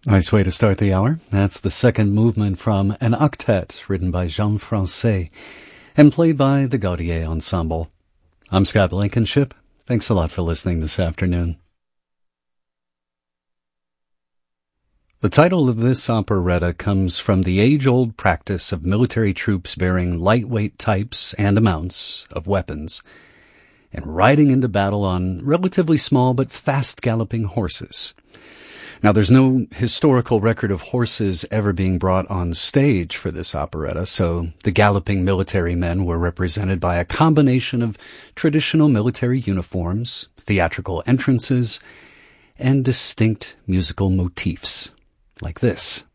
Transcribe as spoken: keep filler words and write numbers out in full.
Nice way to start the hour. That's the second movement from an octet written by Jean Francais and played by the Gaudier Ensemble. I'm Scott Blankenship. Thanks a lot for listening this afternoon. The title of this operetta comes from the age-old practice of military troops bearing lightweight types and amounts of weapons and riding into battle on relatively small but fast-galloping horses. Now, there's no historical record of horses ever being brought on stage for this operetta, so the galloping military men were represented by a combination of traditional military uniforms, theatrical entrances, and distinct musical motifs, like this.